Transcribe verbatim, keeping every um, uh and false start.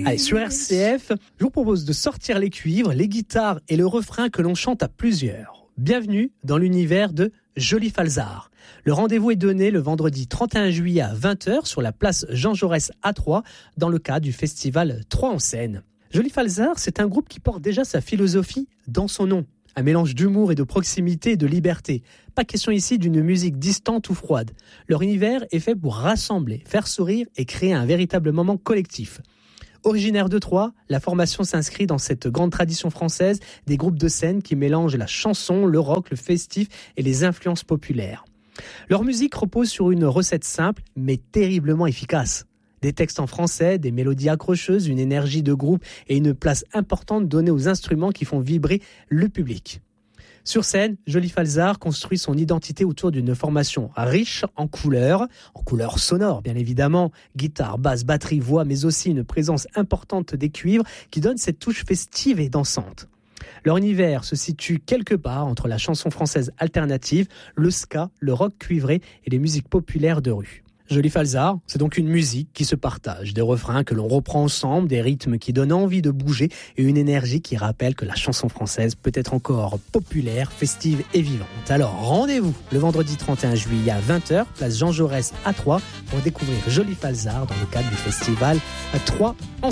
Allez, sur R C F, je vous propose de sortir les cuivres, les guitares et le refrain que l'on chante à plusieurs. Bienvenue dans l'univers de Joly Falzar. Le rendez-vous est donné le vendredi trente et un juillet à vingt heures sur la place Jean Jaurès à Troyes dans le cadre du festival Troyes en scène. Joly Falzar, c'est un groupe qui porte déjà sa philosophie dans son nom. Un mélange d'humour et de proximité et de liberté. Pas question ici d'une musique distante ou froide. Leur univers est fait pour rassembler, faire sourire et créer un véritable moment collectif. Originaire de Troyes, la formation s'inscrit dans cette grande tradition française des groupes de scène qui mélangent la chanson, le rock, le festif et les influences populaires. Leur musique repose sur une recette simple mais terriblement efficace. Des textes en français, des mélodies accrocheuses, une énergie de groupe et une place importante donnée aux instruments qui font vibrer le public. Sur scène, Joly Falzar construit son identité autour d'une formation riche en couleurs, en couleurs sonores bien évidemment, guitare, basse, batterie, voix, mais aussi une présence importante des cuivres qui donne cette touche festive et dansante. Leur univers se situe quelque part entre la chanson française alternative, le ska, le rock cuivré et les musiques populaires de rue. Joly Falzar, c'est donc une musique qui se partage, des refrains que l'on reprend ensemble, des rythmes qui donnent envie de bouger et une énergie qui rappelle que la chanson française peut être encore populaire, festive et vivante. Alors rendez-vous le vendredi trente et un juillet à vingt heures, place Jean Jaurès à Troyes, pour découvrir Joly Falzar dans le cadre du festival Troyes en